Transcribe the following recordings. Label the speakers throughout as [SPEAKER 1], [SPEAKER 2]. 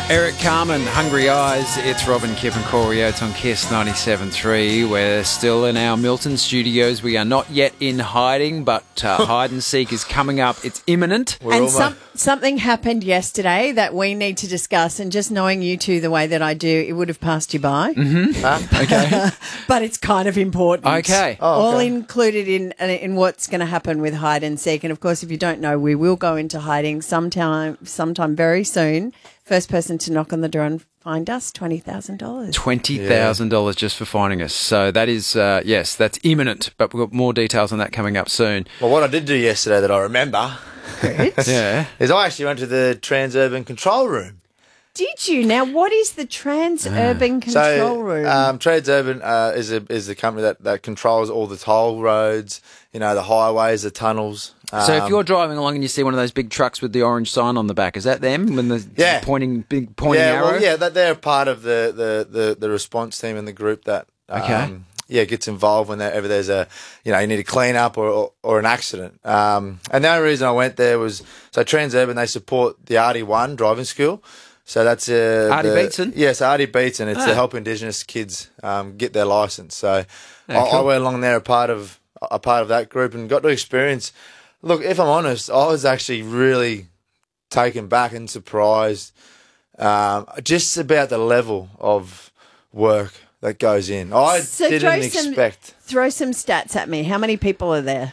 [SPEAKER 1] Eric Carmen, Hungry Eyes. It's Robin, Kip and Corey Oates on Kiss 97.3. We're still in our Milton studios. We are not yet in hiding, but hide and seek is coming up. It's imminent.
[SPEAKER 2] Something happened yesterday that we need to discuss, and just knowing you two the way that I do, it would have passed you by.
[SPEAKER 1] Mm-hmm. Okay.
[SPEAKER 2] But it's kind of important.
[SPEAKER 1] Okay.
[SPEAKER 2] All included in what's going to happen with hide and seek. And, of course, if you don't know, we will go into hiding sometime very soon. First person to knock on the door and find us, $20,000.
[SPEAKER 1] $20,000 just for finding us. So that is, yes, that's imminent. But we've got more details on that coming up soon.
[SPEAKER 3] Well, what I did do yesterday that I remember
[SPEAKER 1] Yeah.
[SPEAKER 3] is I actually went to the Transurban control room.
[SPEAKER 2] Did you? Now, what is the Transurban control room?
[SPEAKER 3] Transurban is the company that controls all the toll roads, the highways, the tunnels.
[SPEAKER 1] So if you're driving along and you see one of those big trucks with the orange sign on the back, is that them when the pointing arrow?
[SPEAKER 3] Well, they're part of the response team in the group that gets involved whenever there's you need to clean up or an accident. And the only reason I went there was Transurban, they support the RD1 driving school. So that's
[SPEAKER 1] Artie Beetson?
[SPEAKER 3] Yes, Artie Beetson. It's to help Indigenous kids get their licence. So I went along there a part of that group and got to experience. Look, if I'm honest, I was actually really taken back and surprised just about the level of work that goes in. I didn't expect.
[SPEAKER 2] Throw some stats at me. How many people are there?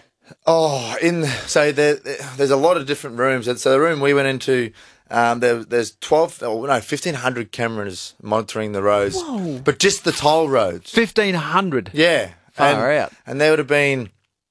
[SPEAKER 3] There's a lot of different rooms. So the room we went into, there's 1,500 cameras monitoring the roads.
[SPEAKER 2] Whoa.
[SPEAKER 3] But just the toll roads.
[SPEAKER 1] 1,500?
[SPEAKER 3] Yeah.
[SPEAKER 1] Far out.
[SPEAKER 3] And there would have been,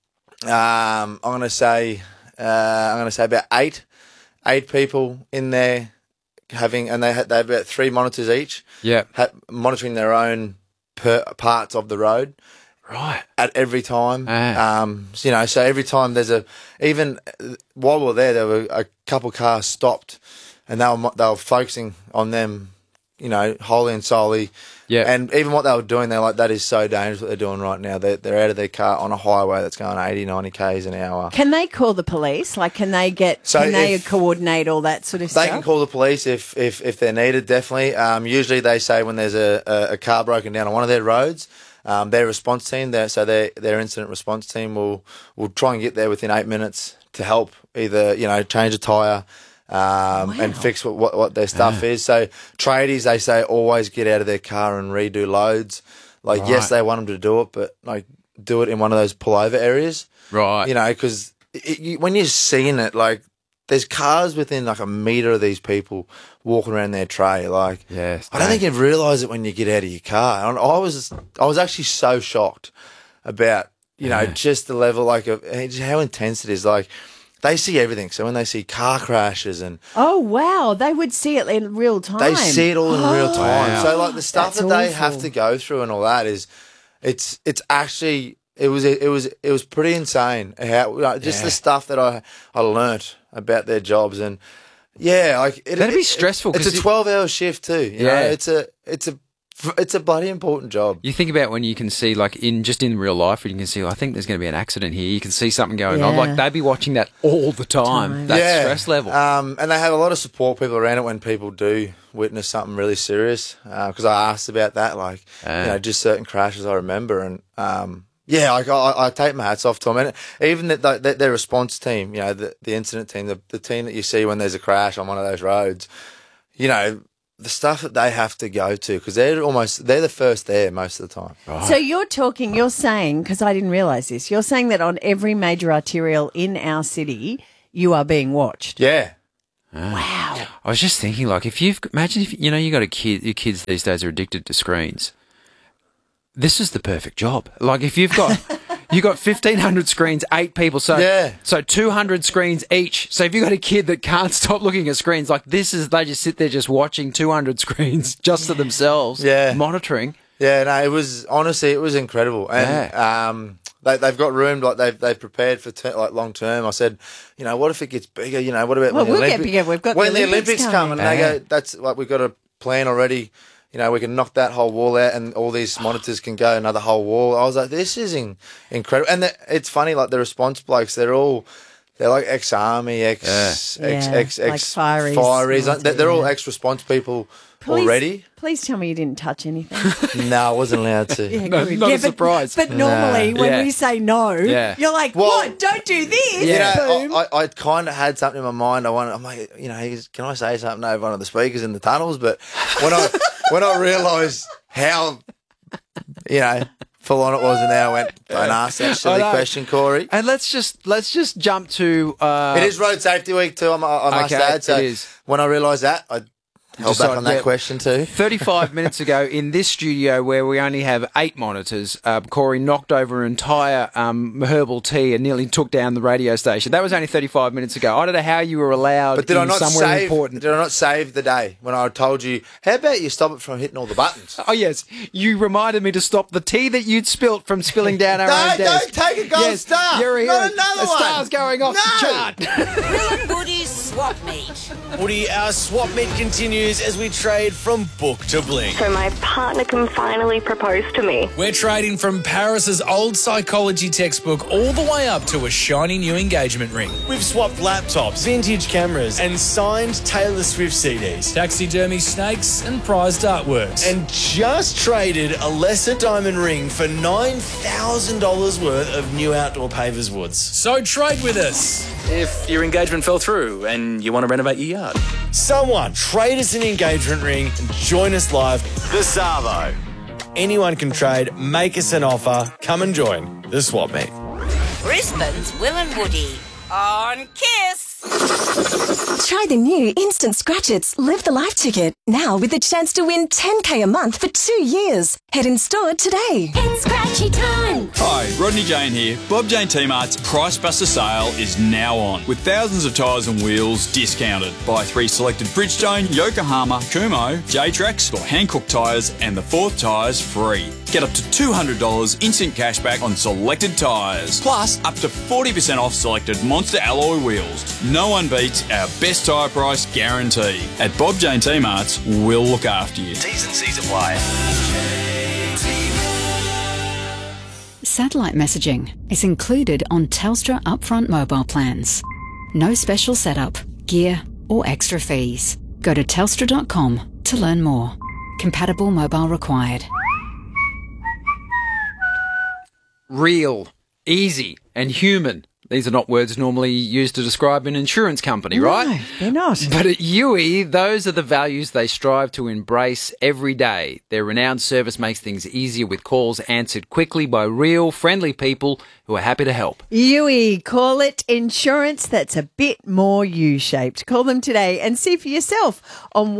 [SPEAKER 3] I'm going to say about eight people in there they have about 3 monitors each.
[SPEAKER 1] Yeah.
[SPEAKER 3] Monitoring their own parts of the road.
[SPEAKER 1] Right.
[SPEAKER 3] At every time. So every time even while we were there were a couple cars stopped and they were focusing on them, wholly and solely. Yeah. And even what they were doing, they're like, that is so dangerous what they're doing right now. They're out of their car on a highway that's going 80, 90 Ks an hour.
[SPEAKER 2] Can they call the police? Like, can they coordinate all that sort of stuff?
[SPEAKER 3] They can call the police if they're needed, definitely. Usually they say when there's a car broken down on one of their roads, their response team, their incident response team will try and get there within 8 minutes to help either, change a tyre, and fix what their stuff is. So tradies, they say, always get out of their car and redo loads. Yes, they want them to do it, but do it in one of those pullover areas.
[SPEAKER 1] Right.
[SPEAKER 3] Because when you're seeing it, there's cars within a metre of these people walking around their tray.
[SPEAKER 1] Yes,
[SPEAKER 3] I don't think you realise it when you get out of your car. And I was actually so shocked about, just the level, of how intense it is. They see everything. So when they see car crashes and...
[SPEAKER 2] Oh, wow. They would see it in real time.
[SPEAKER 3] They see it all in real time.
[SPEAKER 1] Wow.
[SPEAKER 3] So, the stuff that they have to go through and all that it's actually... It was pretty insane. How the stuff that I learnt about their jobs and... Yeah,
[SPEAKER 1] that'd be stressful.
[SPEAKER 3] It's a 12-hour shift too. You know? It's a bloody important job.
[SPEAKER 1] You think about when you can see, in real life, you can see, I think there's going to be an accident here. You can see something going on. They'd be watching that all the time. That stress level.
[SPEAKER 3] And they have a lot of support people around it when people do witness something really serious. Because I asked about that, just certain crashes I remember. And I take my hats off to them. And even their response team, the incident team, the team that you see when there's a crash on one of those roads, the stuff that they have to go to, because they're the first there most of the time.
[SPEAKER 2] Right. So you're saying, because I didn't realise this, you're saying that on every major arterial in our city, you are being watched.
[SPEAKER 3] Yeah.
[SPEAKER 2] Wow.
[SPEAKER 1] I was just thinking, imagine if you got a kid, your kids these days are addicted to screens. This is the perfect job. If you've got... You got 1,500 screens, 8 people, so 200 screens each. So if you've got a kid that can't stop looking at screens, they just sit there just watching 200 screens just to themselves, monitoring.
[SPEAKER 3] Yeah, no, it was incredible, and they've got room, they've prepared for long term. I said, what if it gets bigger? What about
[SPEAKER 2] when the Olympics? Get bigger. We've got
[SPEAKER 3] when
[SPEAKER 2] the
[SPEAKER 3] Olympics come, and they go, that's we've got a plan already. We can knock that whole wall out and all these monitors can go another whole wall. I was like, this is incredible. And it's funny, the response blokes, they're all They're like ex-army,
[SPEAKER 2] like fireys.
[SPEAKER 3] They're all ex-response people already.
[SPEAKER 2] Please tell me you didn't touch anything.
[SPEAKER 3] No, I wasn't allowed to.
[SPEAKER 2] Yeah,
[SPEAKER 1] not a surprise.
[SPEAKER 2] But normally when we say no, you're like, what? Don't do this.
[SPEAKER 3] You know, I kind of had something in my mind. I'm like, you know, can I say something over one of the speakers in the tunnels? But when I realised how, you know, full on it was, and now I went, don't ask that silly question, Corey.
[SPEAKER 1] And let's just jump to.
[SPEAKER 3] It is Road Safety Week too. I must add. So
[SPEAKER 1] it is.
[SPEAKER 3] When I realised that, I held back on that question too.
[SPEAKER 1] 35 minutes ago in this studio where we only have 8 monitors, Corey knocked over an entire herbal tea and nearly took down the radio station. That was only 35 minutes ago. I don't know how you were allowed
[SPEAKER 3] but did I not
[SPEAKER 1] somewhere
[SPEAKER 3] save,
[SPEAKER 1] important.
[SPEAKER 3] Did I not save the day when I told you, how about you stop it from hitting all the buttons?
[SPEAKER 1] Oh, yes. You reminded me to stop the tea that you'd spilt from spilling down our own desk.
[SPEAKER 3] Don't take a gold star.
[SPEAKER 1] You're a hero.
[SPEAKER 3] Not another
[SPEAKER 1] the
[SPEAKER 3] one.
[SPEAKER 1] star's going off the chart.
[SPEAKER 4] Will and Woody's Swap Meet.
[SPEAKER 5] Woody, our swap meet continues as we trade from book to bling.
[SPEAKER 6] So my partner can finally propose to me.
[SPEAKER 5] We're trading from Paris's old psychology textbook all the way up to a shiny new engagement ring. We've swapped laptops, vintage cameras, and signed Taylor Swift CDs, taxidermy snakes, and prized artworks. And just traded a lesser diamond ring for $9,000 worth of new outdoor pavers woods. So trade with us.
[SPEAKER 7] If your engagement fell through and you want to renovate your yard.
[SPEAKER 5] Someone trade us an engagement ring and join us live. The Savo. Anyone can trade, make us an offer, come and join the swap meet.
[SPEAKER 4] Brisbane's Will and Woody on Kiss.
[SPEAKER 8] Try the new Instant Scratch-Its Live the Life ticket, now with the chance to win $10K a month for 2 years. Head in store today.
[SPEAKER 9] It's scratchy time.
[SPEAKER 10] Hi, Rodney Jane here. Bob Jane T-Mart's Price Buster sale is now on, with thousands of tyres and wheels discounted. Buy 3 selected Bridgestone, Yokohama, Kumho, J-Trax or Hankook tyres and the 4th tyres free. Get up to $200 instant cashback on selected tyres, plus up to 40% off selected Monster alloy wheels. No one beats our best tyre price guarantee. At Bob Jane T-Mart's, we'll look after you.
[SPEAKER 7] T's and C's apply.
[SPEAKER 11] Satellite messaging is included on Telstra upfront mobile plans. No special setup, gear or extra fees. Go to telstra.com to learn more. Compatible mobile required.
[SPEAKER 1] Real, easy and human. These are not words normally used to describe an insurance company, right?
[SPEAKER 2] No, they're not.
[SPEAKER 1] But at UE, those are the values they strive to embrace every day. Their renowned service makes things easier with calls answered quickly by real, friendly people who are happy to help.
[SPEAKER 2] UE, call it insurance that's a bit more U-shaped. Call them today and see for yourself on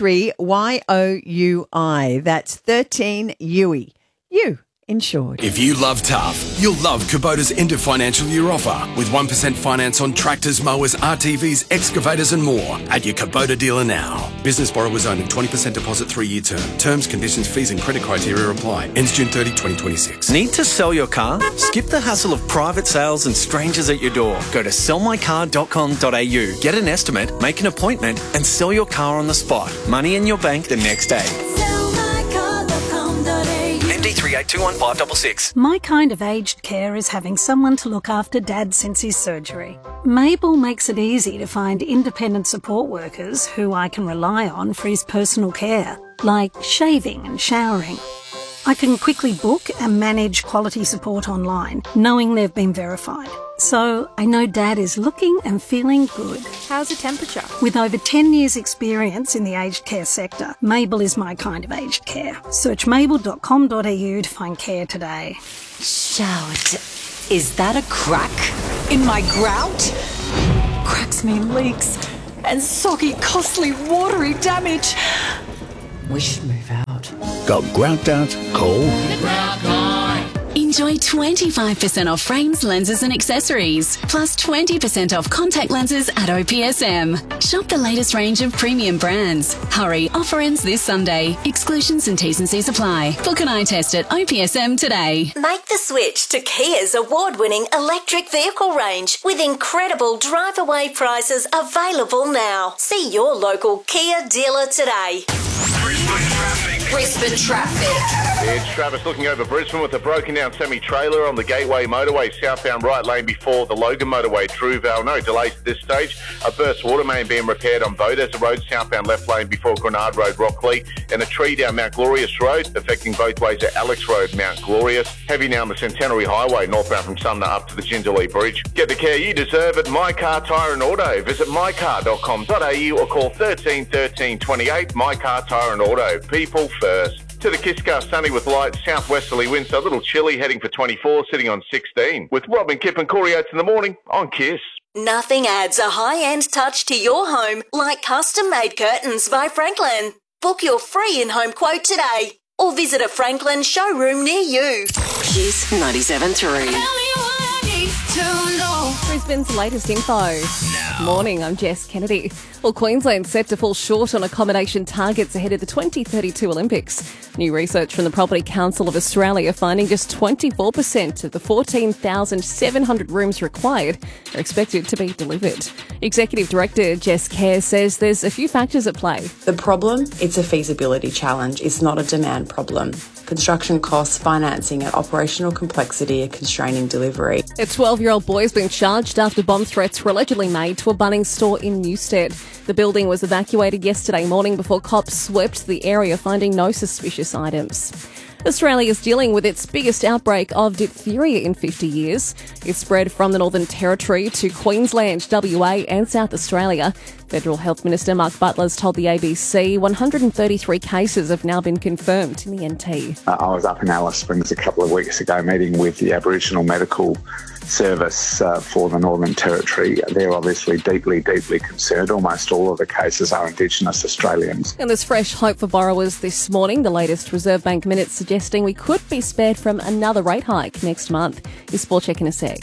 [SPEAKER 2] 13YOUI. That's 13 UE. You. Insured.
[SPEAKER 12] If you love tough, you'll love Kubota's end of financial year offer with 1% finance on tractors, mowers, RTVs, excavators and more at your Kubota dealer now. Business borrowers only, 20% deposit 3-year term. Terms, conditions, fees and credit criteria apply. Ends June 30, 2026.
[SPEAKER 7] Need to sell your car? Skip the hassle of private sales and strangers at your door. Go to sellmycar.com.au, get an estimate, make an appointment and sell your car on the spot. Money in your bank the next day. 3821
[SPEAKER 13] My kind of aged care is having someone to look after Dad since his surgery. Mabel makes it easy to find independent support workers who I can rely on for his personal care, like shaving and showering. I can quickly book and manage quality support online, knowing they've been verified. So I know Dad is looking and feeling good.
[SPEAKER 14] How's the temperature?
[SPEAKER 13] With over 10 years experience in the aged care sector, Mabel is my kind of aged care. Search mabel.com.au to find care today.
[SPEAKER 15] Shout. Is that a crack in my grout? Cracks mean leaks and soggy, costly, watery damage. We should move out.
[SPEAKER 16] Got grout out? Call
[SPEAKER 17] the Grout Guy.
[SPEAKER 18] Enjoy 25% off frames, lenses and accessories, plus 20% off contact lenses at OPSM. Shop the latest range of premium brands. Hurry, offer ends this Sunday. Exclusions and T's and C's apply. Book an eye test at OPSM today.
[SPEAKER 19] Make the switch to Kia's award-winning electric vehicle range with incredible drive-away prices available now. See your local Kia dealer today.
[SPEAKER 20] Brisbane traffic.
[SPEAKER 19] Brisbane traffic.
[SPEAKER 20] It's Travis looking over Brisbane with a broken down
[SPEAKER 9] semi-trailer on the Gateway Motorway, southbound right lane before the Logan Motorway, Truvale. No delays at this stage. A burst water main being repaired on Bodesa Road, southbound left lane before Grenard Road, Rockley. And a tree down Mount Glorious Road, affecting both ways at Alex Road, Mount Glorious. Heavy now on the Centenary Highway, northbound from Sumner up to the Jindalee Bridge. Get the care you deserve at My Car Tyre and Auto. Visit mycar.com.au or call 13 13 28. My Car Tyre and Auto. People first. To the Kiss Car, sunny with light, southwesterly winds, a little chilly, heading for 24, sitting on 16. With Robin, Kip and Corey Oates in the morning on Kiss.
[SPEAKER 19] Nothing adds a high-end touch to your home like custom-made curtains by Franklin. Book your free in-home quote today or visit a Franklin showroom near you.
[SPEAKER 8] Kiss 97.3.
[SPEAKER 14] Brisbane's latest info. Morning, I'm Jess Kennedy. Well, Queensland's set to fall short on accommodation targets ahead of the 2032 Olympics. New research from the Property Council of Australia finding just 24% of the 14,700 rooms required are expected to be delivered. Executive Director Jess Kerr says there's a few factors at play.
[SPEAKER 17] The problem, it's a feasibility challenge. It's not a demand problem. Construction costs, financing and operational complexity are constraining delivery.
[SPEAKER 14] A 12-year-old boy has been charged after bomb threats were allegedly made to a Bunnings store in Newstead. The building was evacuated yesterday morning before cops swept the area, finding no suspicious items. Australia is dealing with its biggest outbreak of diphtheria in 50 years. It spread from the Northern Territory to Queensland, WA and South Australia. Federal Health Minister Mark Butler has told the ABC 133 cases have now been confirmed in the NT.
[SPEAKER 20] I was up in Alice Springs a couple of weeks ago meeting with the Aboriginal Medical Service for the Northern Territory. They're obviously deeply concerned. Almost all of the cases are Indigenous Australians.
[SPEAKER 14] And there's fresh hope for borrowers this morning. The latest Reserve Bank minutes suggesting we could be spared from another rate hike next month. Your Sport Check in a sec.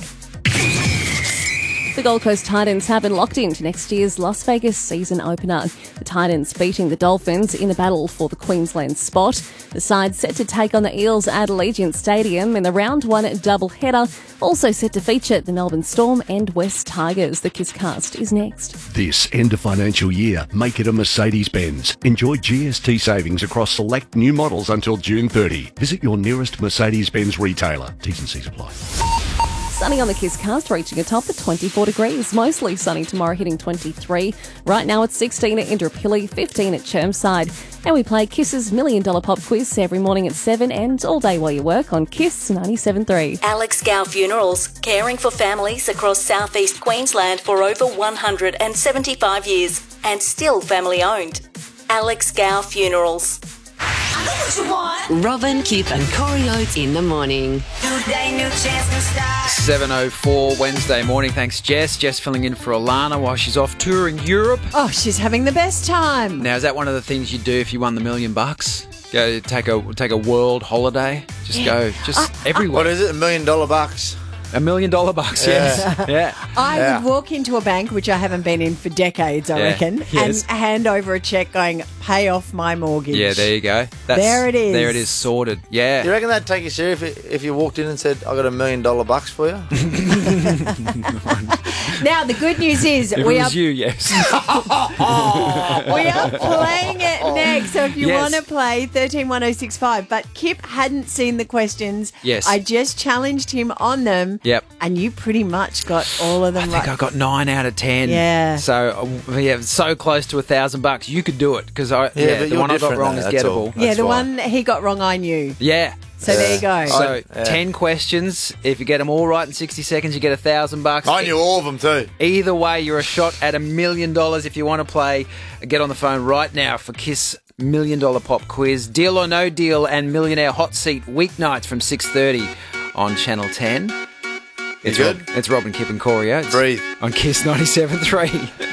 [SPEAKER 14] The Gold Coast Titans have been locked into next year's Las Vegas season opener. The Titans beating the Dolphins in a battle for the Queensland spot. The side set to take on the Eels at Allegiant Stadium in the round one doubleheader. Also set to feature the Melbourne Storm and West Tigers. The Kisscast is next.
[SPEAKER 12] This end of financial year, make it a Mercedes-Benz. Enjoy GST savings across select new models until June 30. Visit your nearest Mercedes-Benz retailer. T's and C's apply.
[SPEAKER 14] Sunny on the Kisscast, reaching a top at 24 degrees. Mostly sunny tomorrow, hitting 23. Right now it's 16 at Indooroopilly, 15 at Chermside. And we play Kiss's $1 Million Pop Quiz every morning at 7 and all day while you work on Kiss 97.3.
[SPEAKER 19] Alex Gow Funerals, caring for families across southeast Queensland for over 175 years and still family owned. Alex Gow Funerals.
[SPEAKER 18] Robin, Kip and Corey Oates in the morning.
[SPEAKER 1] 7:04 Wednesday morning. Thanks, Jess. Jess filling in for Alana while she's off touring Europe.
[SPEAKER 2] Oh, she's having the best time.
[SPEAKER 1] Now, is that one of the things you'd do if you won the $1 million? Go take a world holiday. Go everywhere.
[SPEAKER 3] What is it? $1 million bucks.
[SPEAKER 1] $1 million bucks, yes. Yeah.
[SPEAKER 2] I would walk into a bank, which I haven't been in for decades, I reckon, and hand over a cheque going, pay off my mortgage.
[SPEAKER 1] Yeah, there you go.
[SPEAKER 2] There it is.
[SPEAKER 1] There it is, sorted. Yeah.
[SPEAKER 3] Do you reckon that'd take you serious if you walked in and said, I got $1 million bucks for you?
[SPEAKER 2] Now, the good news is
[SPEAKER 1] if
[SPEAKER 2] we
[SPEAKER 1] it was you, yes.
[SPEAKER 2] we are playing it next. So if you want to play 131065, but Kip hadn't seen the questions.
[SPEAKER 1] Yes.
[SPEAKER 2] I just challenged him on them.
[SPEAKER 1] Yep.
[SPEAKER 2] And you pretty much got all of them right.
[SPEAKER 1] I think I got 9 out of 10.
[SPEAKER 2] Yeah.
[SPEAKER 1] So, so close to $1,000. You could do it because the one I got wrong is gettable.
[SPEAKER 2] Yeah, the one he got wrong, I knew.
[SPEAKER 1] Yeah.
[SPEAKER 2] So there you go.
[SPEAKER 1] So 10 questions. If you get them all right in 60 seconds, you get $1,000.
[SPEAKER 3] I knew all of them too.
[SPEAKER 1] Either way, you're a shot at $1 million. If you want to play, get on the phone right now for Kiss $1 Million Pop Quiz. Deal or No Deal and Millionaire Hot Seat weeknights from 6:30 on Channel 10. It's
[SPEAKER 3] good?
[SPEAKER 1] It's Robin, Kip and Corey Oates.
[SPEAKER 3] Breathe.
[SPEAKER 1] On Kiss 97.3.